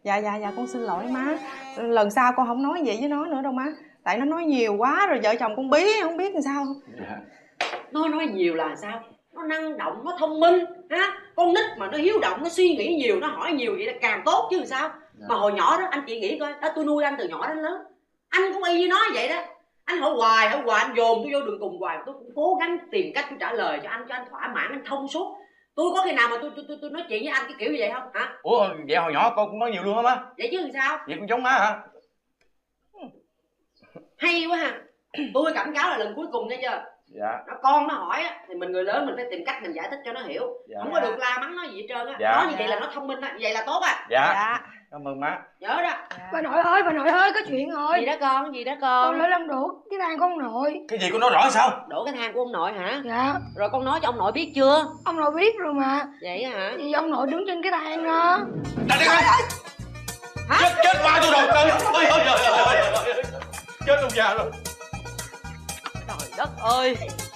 Dạ con xin lỗi má. Lần sau con không nói vậy với nó nữa đâu má. Tại nó nói nhiều quá rồi vợ chồng con bí không biết làm sao. Dạ. Nó nói nhiều là sao? Nó năng động, nó thông minh ha. Con nít mà nó hiếu động, nó suy nghĩ nhiều, nó hỏi nhiều vậy là càng tốt chứ làm sao. Dạ. Mà hồi nhỏ đó anh chị nghĩ coi, đó tôi nuôi anh từ nhỏ đến lớn, anh cũng y như nó vậy đó. Anh hỏi hoài anh dồn tôi vô đường cùng hoài, tôi cũng cố gắng tìm cách tôi trả lời cho anh thỏa mãn, anh thông suốt. Tôi có khi nào mà tôi nói chuyện với anh cái kiểu như vậy không hả? Ủa vậy hồi nhỏ con cũng nói nhiều luôn hả má? Vậy chứ làm sao? Vậy con giống má hả? Hay quá ha. Tôi cảnh cáo là lần cuối cùng nghe chưa? Dạ. Con nó hỏi á thì mình người lớn mình phải tìm cách mình giải thích cho nó hiểu. Dạ. Không có được la mắng nó gì hết trơn á. Dạ. Nói như vậy là nó thông minh á, vậy là tốt á. Dạ. Cảm ơn má. Nhớ đó. Dạ. Bà nội ơi có chuyện rồi. Gì đó con? Con lỡ làm đổ cái thang của ông nội. Cái gì con nói rõ sao? Đổ cái thang của ông nội hả? Dạ. Rồi con nói cho ông nội biết chưa? Ông nội biết rồi mà. Vậy hả? Vì ông nội đứng trên cái thang đó. Hả? Chết ba tôi rồi. Ôi. Chết ông già rồi. Trời đất ơi.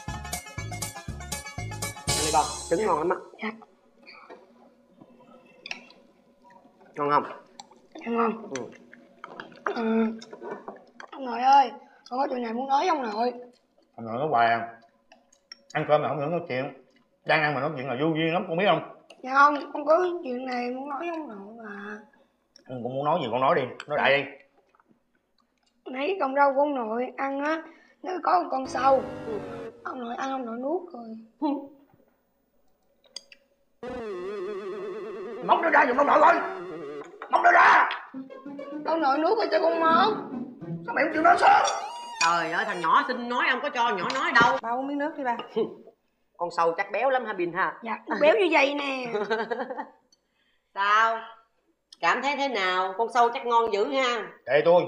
Đây con, trứng ngon lắm á. Dạ. Ngon không? Dạ ngon. Ông nội ơi, con có chuyện này muốn nói với ông nội. Ông nội nói hoài à. Ăn cơm mà không nói chuyện. Đang ăn mà nói chuyện là vô duyên lắm, con biết không? Dạ không, con có chuyện này muốn nói với ông nội mà. Con muốn nói gì con nói đi, nói đại đi. Nãy con rau của ông nội ăn á, nó có một con sâu. Ông nội ăn ông nội nuốt rồi. Móc nó ra giùm ông nội coi. Móc nó ra. Ông nội nuốt rồi cho con mớn. Sao mày không chịu nói sớm? Trời ơi, thằng nhỏ xin nói, ông có cho nhỏ nói đâu. Ba uống miếng nước đi ba. Con sâu chắc béo lắm ha Bình ha? Dạ, nó béo như vậy nè. Sao? Cảm thấy thế nào? Con sâu chắc ngon dữ ha. Kệ tôi.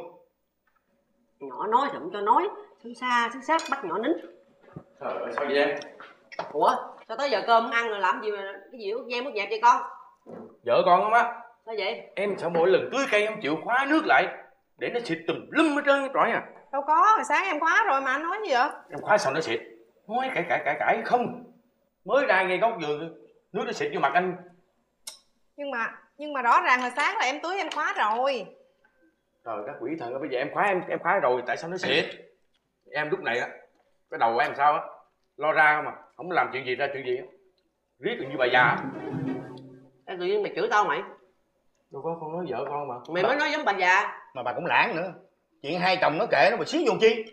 Nhỏ nói thì không cho nói. Xứ xác bắt nhỏ nín. Trời ơi sao vậy em? Ủa? Sao tới giờ cơm ăn rồi làm gì mà cái gì ướt nhem ướt nhẹp vậy con? Vợ con không á? Sao vậy? Em sợ mỗi lần tưới cây em chịu khóa nước lại để nó xịt tùm lum hết trơn trọi à. Đâu có, hồi sáng em khóa rồi mà anh nói gì vậy? Em khóa xong nó xịt. Nói cãi không. Mới ra ngay góc vườn nước nó xịt vô mặt anh. Nhưng mà rõ ràng hồi sáng là em tưới em khóa rồi. Trời đất quỷ thần ơi, bây giờ em khóa rồi tại sao nó xịt? Em lúc này á, cái đầu của em sao á, lo ra không à, không làm chuyện gì ra chuyện gì á, riết được như bà già. Em tự nhiên mày chửi tao mày? Đâu có, con nói vợ con mà. Mày mới nói giống bà già. Mà bà cũng lãng nữa. Chuyện hai chồng nó kệ nó mà xíu vô chi.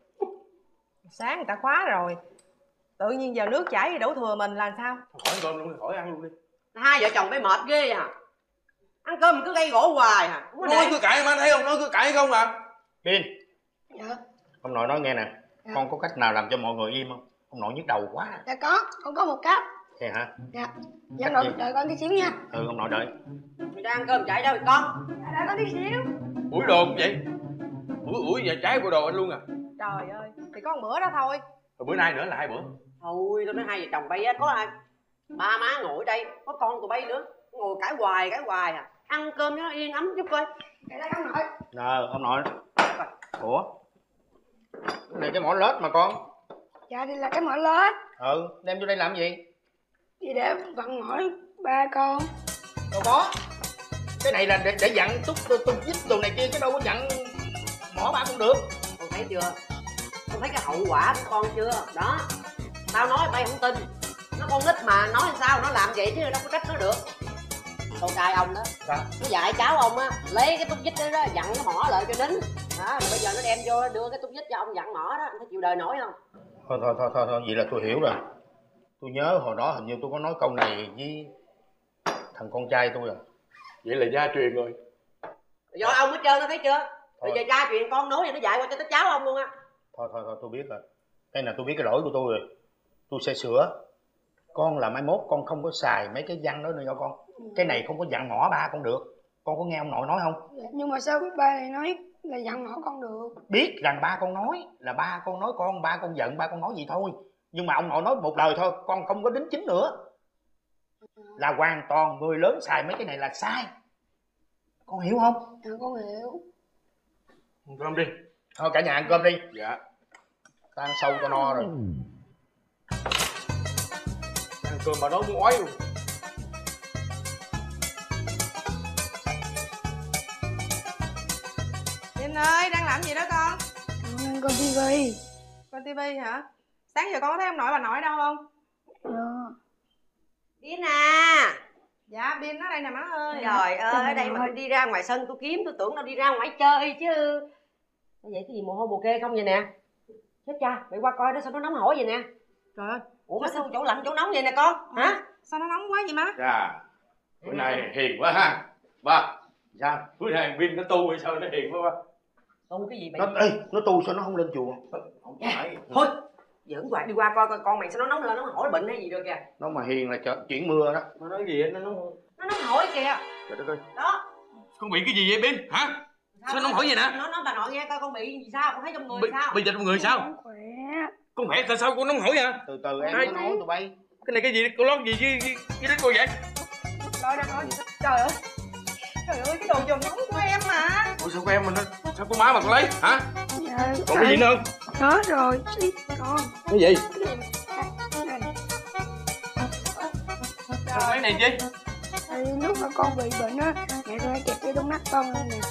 Sáng người ta khóa rồi, tự nhiên giờ nước chảy thì đổ thừa mình là sao? Khỏi cơm luôn đi, khỏi ăn luôn đi. Hai vợ chồng phải mệt ghê à. Ăn cơm cứ gây gỗ hoài à. Nói cứ cãi mà thấy không, nói cứ cãi không à. Biên. Dạ. Ông nội nói nghe nè. Dạ. Con có cách nào làm cho mọi người im không? Ông nội nhức đầu quá. Dạ có, con có một cách. Thế hả? Dạ. Dạ ông nội đợi con tí xíu nha. Ừ ông nội đợi. Mày đang ăn cơm chạy đâu con? Dạ đợi con tí xíu. Ủi đồ cũng vậy. Ủi giờ trái bộ đồ anh luôn à. Trời ơi, thì có một bữa đó thôi. Rồi bữa nay nữa là 2 bữa. Thôi tao nói hai vợ chồng bay á, có ai ba má ngồi ở đây, có con tụi bay nữa, ngồi cãi hoài à. Ăn cơm cho nó yên ấm chút coi. Dạ đây ông nội. Ông nội. Ủa? Cái này cái mỏ lết mà con. Dạ đây là cái mỏ lết. Ừ, đem vô đây làm gì? Thì để vặn mỏ ba con. Đâu có. Cái này là để dặn túc vít đồ này kia chứ đâu có dặn mỏ ba con được. Con thấy chưa? Con thấy cái hậu quả của con chưa? Đó. Tao nói bay không tin. Nó con nít mà nói làm sao nó làm vậy chứ đâu có trách nó được. Con trai ông đó. Sao? Nó dạy cháu ông á, lấy cái túc vít đó, dặn cái mỏ lại cho nín. Đó, rồi bây giờ nó đem vô đưa cái túc vít cho ông dặn mỏ đó, anh thấy chịu đời nổi không? Thôi, vậy là tôi hiểu rồi. Tôi nhớ hồi đó hình như tôi có nói câu này với thằng con trai tôi rồi. Vậy là gia truyền rồi. Do ông hết trơn, nó thấy chưa? Bây giờ cha truyền con nối vậy nó dạy qua cho tới cháu ông luôn á. Thôi, tôi biết rồi. Cái này tôi biết cái lỗi của tôi rồi. Tôi sẽ sửa. Con là mai mốt con không có xài mấy cái văn đó nữa nha con. Cái này không có dặn mỏ ba con được. Con có nghe ông nội nói không? Dạ, nhưng mà sao ba này nói là dặn mỏ con được? Biết rằng ba con nói là ba con nói con, ba con giận, ba con nói gì thôi. Nhưng mà ông nội nói một lời thôi, con không có đính chính nữa. Là hoàn toàn người lớn xài mấy cái này là sai. Con hiểu không? Dạ con hiểu. Ăn cơm đi. Thôi cả nhà ăn cơm đi. Dạ. Ta ăn sâu cho no rồi. Ăn cơm mà nói muốn ói luôn. Vinh ơi, đang làm gì đó con? Coi tivi. Coi tivi hả? Sáng giờ con có thấy ông nội bà nội ở đâu không? Bin à. Dạ, Bin nó đây nè má ơi. Trời ơi, ở đây mà tôi đi ra ngoài sân tôi kiếm, tôi tưởng nó đi ra ngoài chơi chứ. Vậy cái gì mồ hôi mồ kê không vậy nè? Chết cha, mày qua coi đó sao nó nóng hổi vậy nè. Trời ơi. Ủa mà sao chỗ lạnh chỗ nóng vậy nè con? Hả? Sao nó nóng quá vậy má? Dạ, bữa nay hiền quá ha. Ba, sao? Bữa nay Vin nó tu hay sao nó hiền quá ba? Tu cái gì mày? Nó tu sao nó không lên chùa? Không phải. Thôi, giỡn hoài đi qua coi coi con mày sao nó nóng lên, nó hỏi bệnh hay gì rồi kìa. Nó mà hiền là chuyển mưa đó. Nó nói gì nó Nó nóng hổi kìa. Trời đất ơi. Đó. Con bị cái gì vậy Bin? Hả? Sao nóng hổi vậy nè? Nó nói bà nội nghe coi con bị gì sao, con thấy trong người sao? Bây giờ trong người sao? Con khỏe. Con khỏe tại sao con nóng hổi hả? Từ từ em Đây. nó nói tụi bay. Cái này cái gì? Con lót gì với đến cô vậy? Lôi ra coi. Trời ơi. Trời ơi, cái đồ dồn nóng của em mà. Ủa sao của em mà nó sao có má mà con lấy hả? Dạ, Còn cái gì nữa không? đó rồi, đi con. Cái gì? Này, Con lấy này chi? thì lúc mà con bị bệnh á, mẹ tôi hay kẹp vô trong nách con luôn nè.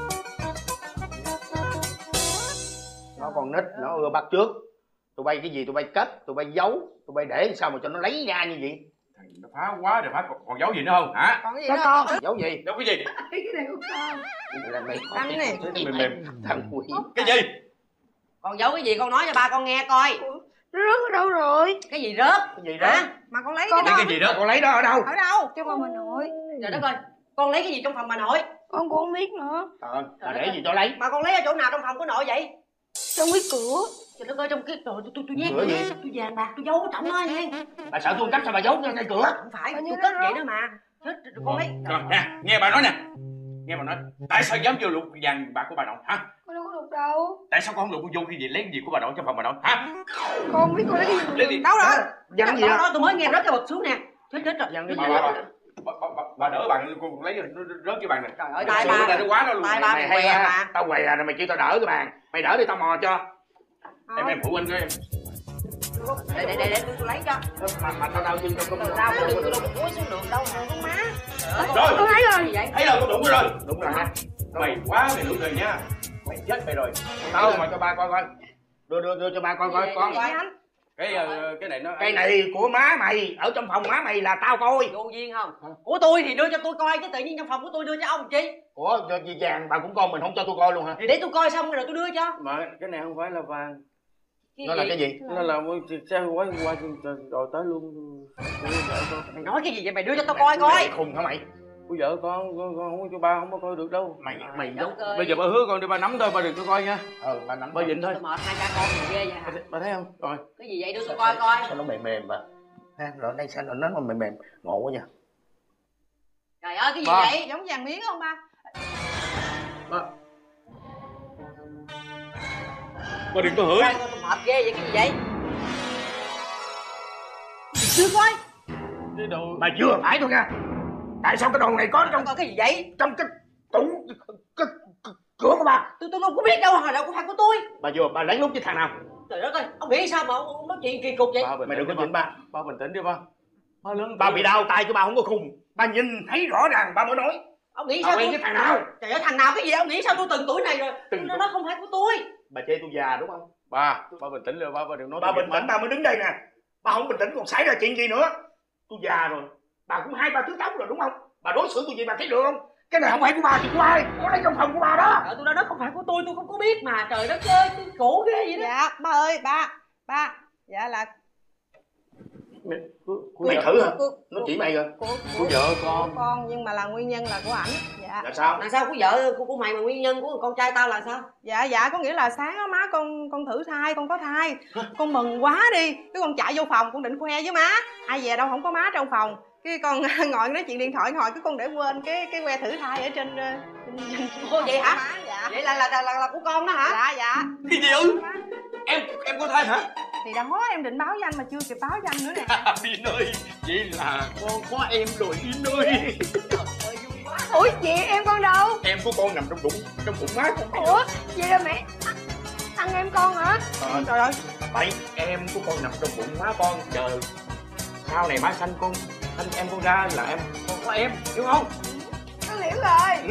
Nó còn nít, nó ưa bắt trước. Tụi bay cái gì tụi bay cất, tụi bay giấu, tụi bay để sao mà cho nó lấy ra như vậy? Nó phá quá rồi phá còn giấu gì nữa không hả? Còn cái gì Cho nữa? con. Giấu gì? Giấu cái gì? Cái này của con. Anh nè. Mềm mềm. Thằng quỷ. Cái gì? Còn giấu cái gì con nói cho ba con nghe coi. Nó rớt ở đâu rồi? Cái gì rớt? Cái gì đó? Hả? Mà con lấy Con cái Lấy đó. cái gì đó? Con lấy đó ở đâu? Ở đâu? Cho con mà nội. Trời đất ơi, con lấy cái gì trong phòng bà nội? Con cũng không biết nữa. Là để gì cho lấy? Mà con lấy ở chỗ nào trong phòng của nội vậy? Trong cái cửa. Trời đất ơi, trong cái rồi tôi nhét Cửa gì? tôi vàng bạc tôi giấu ở trong đó nha. Bà sợ tôi cắt sao bà giấu ngay ngay cửa? Không phải, Hình như tôi nó cất rớt. vậy đó mà. Chết rồi con lấy. Rồi nè, nghe bà nói nè. Nghe bà nói, tại sao dám vô lục vàng bạc của bà nội hả? Con đâu có được đâu. Tại sao con không lục vô cái gì lấy cái gì của bà nội trong phòng bà nội hả? Con không biết con lấy cái gì. Lấy gì? Đâu rồi? Dằn gì Đó, đó? đó tôi mới nghe rớt cái bịch xuống nè. Chết rồi. Dằn cái Bà, gì bà, đó? bà đỡ bạn con lấy nó rớt cái bàn này. Trời ơi, Tay tay ba. nó quá đó luôn. Tay ba Mày mày hay què ha, mà. tao què rồi mày kêu tao đỡ cái bàn. Mày đỡ đi tao mò cho. Em phụ anh coi em. Để tôi lấy cho. Mà tao đau chân tao Từ không. rau cái đường tôi đâu có cúi xuống được đâu mà con má. Rồi, Con thấy rồi. Gì vậy? thấy rồi con đụng rồi. Đúng rồi ha. Mày quá mày lụi rồi nha. Mày chết mày rồi. Tao mà cho ba coi coi. Đưa cho ba coi coi con. Coi. Cái này nó Cái này của má mày, ở trong phòng má mày là tao coi. Vô duyên không? Của tôi thì đưa cho tôi coi chứ tự nhiên trong phòng của tôi đưa cho ông chi? Ủa gì vàng bà cũng con mình không cho tôi coi luôn hả? Thì để tôi coi xong rồi tôi đưa cho. mà cái này không phải là vàng. Nó là cái gì? Nó là sao quá rồi tới luôn. Mày nói cái gì vậy? Mày đưa cho tao coi coi. Mày khùng hả mày? Của vợ con không có cho ba không có coi được đâu. Mày Đâu giống. coi. Bây giờ ba hứa con đi ba nắm thôi, ba đừng có coi nha. Bà nắm Ba dịnh thôi. Tôi mệt hai cha con gì ghê vậy hả? Ba thấy không? Rồi. Cái gì vậy đưa tôi coi coi. Sao nó mềm mềm bà? Ha, rồi đây sao nó mềm mềm, ngộ quá nha. Trời ơi cái gì Ba. vậy? Giống vàng miếng không ba? Ba đừng có hửi. Coi tôi mệt ghê vậy cái gì vậy? Chưa coi. Cái đồ Bà vừa phải thôi nha. Tại sao cái đồ này có trong Coi cái gì vậy? trong cái tủ cái cửa của bà? Tôi đâu có biết đâu, hồi đâu có phải của tôi. Bà lén lút với thằng nào? Trời đất ơi, ông nghĩ sao mà ông nói chuyện kỳ cục vậy? Mày đừng có chỉnh ba. Ba bình tĩnh đi ba. Ba lớn. Bà bị đau tay của bà không có khùng. Bà nhìn thấy rõ ràng bà mới nói. Ông nghĩ Bà sao quen tôi... với thằng nào? Trời ơi thằng nào cái gì? Ông nghĩ sao tôi từng tuổi này rồi? Từng Nó không phải của tôi. Bà chê tôi già đúng không? Ba bình tĩnh rồi, ba đừng nói. Bà bình tĩnh bà mới đứng đây nè. Bà không bình tĩnh còn xảy ra chuyện gì nữa. Tôi già rồi. Bà cũng 2-3 thứ tóc rồi đúng không? Bà đối xử tôi gì bà thấy được không? Cái này không phải của bà thì của ai? Có lấy trong phòng của bà đó. Trời, tôi đã nói không phải của tôi không có biết mà. Trời đất ơi, tôi khổ ghê vậy đó. Dạ, ba ơi, ba. Dạ là Mày thử hả? của Nó chỉ mày rồi. Của vợ con. con nhưng mà là nguyên nhân là của ảnh. Dạ. Là sao? Là sao của vợ của mày mà nguyên nhân của con trai tao là sao? Dạ có nghĩa là sáng á má con thử thai, con có thai. Con mừng quá đi, cái con chạy vô phòng con định khoe với má. Ai về đâu không có má trong phòng. Cái con ngồi nói chuyện điện thoại cái con để quên cái que thử thai ở trên Ô vậy hả? má. Dạ. Vậy là của con đó hả? Dạ. Cái gì ư? Em có thai hả? Thì đó em định báo danh mà chưa kịp báo danh nữa nè. Bin ơi, vậy là con có em rồi Bin ơi. Ủa chị em con đâu? Em của con nằm trong bụng má con. Ủa vậy là mẹ ăn em con hả? Trời ơi, bậy, em của con nằm trong bụng má con. Chờ sau này má sanh em con ra là con có em, hiểu không? Con hiểu rồi.